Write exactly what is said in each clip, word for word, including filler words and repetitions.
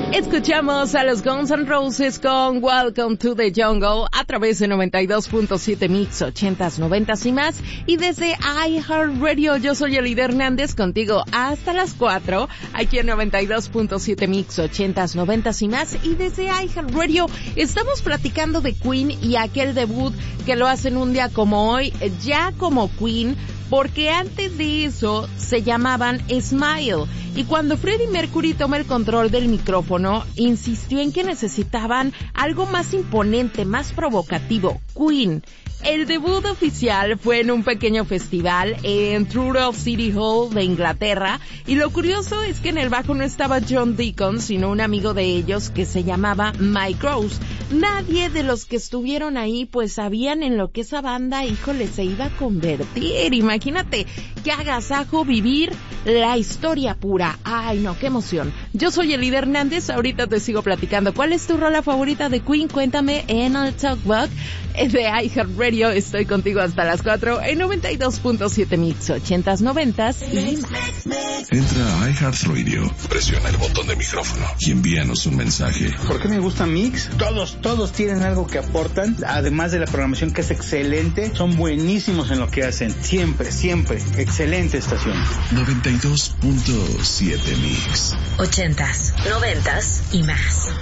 Escuchamos a los Guns N' Roses con Welcome to the Jungle a través de noventa y dos punto siete Mix, ochentas, noventas y más. Y desde iHeartRadio, yo soy Elida Hernández, contigo hasta las cuatro, aquí en noventa y dos punto siete Mix, ochentas, noventas y más. Y desde iHeartRadio estamos platicando de Queen y aquel debut que lo hacen un día como hoy, ya como Queen, porque antes de eso se llamaban Smile. Y cuando Freddie Mercury toma el control del micrófono, insistió en que necesitaban algo más imponente, más provocativo, Queen. El debut oficial fue en un pequeño festival en Truro City Hall de Inglaterra, y lo curioso es que en el bajo no estaba John Deacon, sino un amigo de ellos que se llamaba Mike Rose. Nadie de los que estuvieron ahí pues sabían en lo que esa banda, híjole, se iba a convertir. Imagínate qué agasajo vivir la historia pura. Ay, no, qué emoción. Yo soy Elida Hernández, ahorita te sigo platicando. ¿Cuál es tu rola favorita de Queen? Cuéntame en el Talkback de iHeartRadio. Estoy contigo hasta las cuatro en noventa y dos punto siete Mix, ochentas, noventas y más. Entra a iHeartRadio, presiona el botón de micrófono y envíanos un mensaje. ¿Por qué me gusta Mix? Todos, todos tienen algo que aportan, además de la programación que es excelente, son buenísimos en lo que hacen. Siempre, siempre, excelente estación. noventa y dos punto siete Mix, ochentas, noventas y más.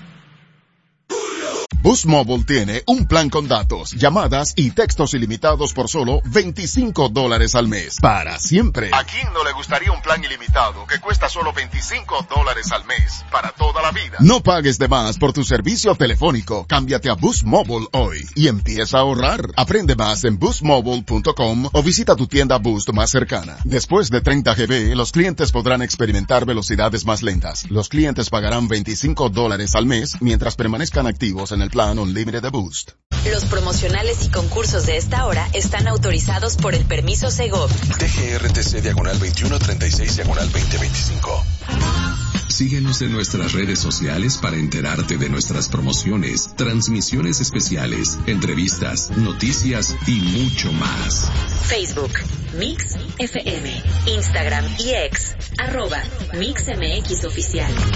Boost Mobile tiene un plan con datos, llamadas y textos ilimitados por solo veinticinco dólares al mes. Para siempre. ¿A quién no le gustaría un plan ilimitado que cuesta solo veinticinco dólares al mes? Para toda la vida. No pagues de más por tu servicio telefónico. Cámbiate a Boost Mobile hoy y empieza a ahorrar. Aprende más en boost mobile punto com o visita tu tienda Boost más cercana. Después de treinta gigabytes, los clientes podrán experimentar velocidades más lentas. Los clientes pagarán veinticinco dólares al mes mientras permanezcan activos en el plan Unlimited de Boost. Los promocionales y concursos de esta hora están autorizados por el permiso Segov. D G R T C diagonal veintiuno treinta y seis diagonal veinte veinticinco. Síguenos en nuestras redes sociales para enterarte de nuestras promociones, transmisiones especiales, entrevistas, noticias y mucho más. Facebook, Mix F M, Instagram y X, arroba Mix M X Oficial.